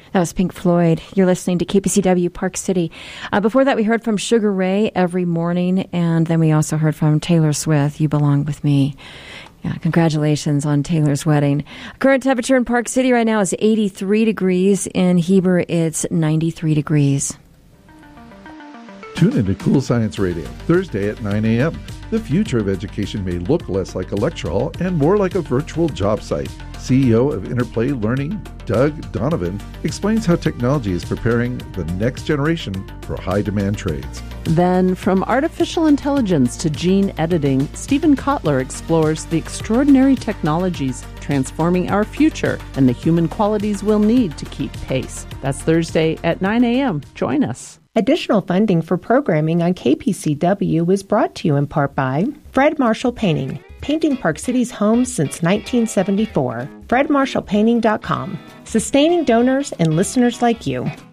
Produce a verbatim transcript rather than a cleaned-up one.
That was Pink Floyd. You're listening to K P C W Park City. Uh, before that, we heard from Sugar Ray, Every Morning, and then we also heard from Taylor Swift, You Belong With Me. Yeah, congratulations on Taylor's wedding. Current temperature in Park City right now is eighty-three degrees. In Heber, it's ninety-three degrees. Tune into Cool Science Radio, Thursday at nine a.m. The future of education may look less like a lecture hall and more like a virtual job site. C E O of Interplay Learning, Doug Donovan, explains how technology is preparing the next generation for high-demand trades. Then, from artificial intelligence to gene editing, Stephen Kotler explores the extraordinary technologies transforming our future and the human qualities we'll need to keep pace. That's Thursday at nine a.m. Join us. Additional funding for programming on K P C W is brought to you in part by Fred Marshall Painting, painting Park City's homes since nineteen seventy-four. fred marshall painting dot com, sustaining donors and listeners like you.